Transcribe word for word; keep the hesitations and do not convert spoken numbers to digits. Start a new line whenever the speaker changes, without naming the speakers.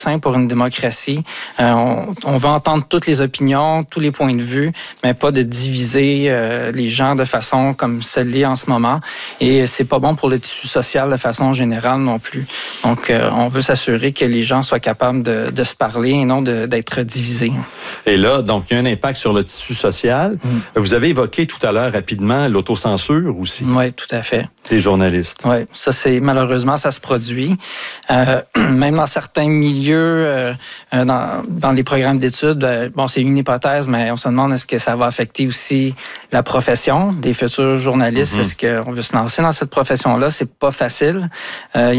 sain pour une démocratie. Euh, on, on veut entendre toutes les opinions, tous les points de vue, mais pas de diviser euh, les gens de façon comme celle-là en ce moment. Et c'est pas bon pour le tissu social de façon générale non plus. Donc, euh, on veut s'assurer que les gens soient capables de, de se parler et non de, d'être divisés.
Et là, donc, il y a un impact sur le tissu social. Mm. Vous avez évoqué tout à l'heure rapidement l'autocensure aussi.
Oui, tout à fait.
Des journalistes.
Oui, ça, c'est malheureusement, ça se produit. Euh, même dans certains milieux, euh, dans, dans les programmes d'études, euh, bon, c'est une hypothèse, mais on se demande est-ce que ça va affecter aussi la profession des futurs journalistes? Mm-hmm. Est-ce qu'on veut se lancer dans cette profession-là? C'est pas facile. Euh,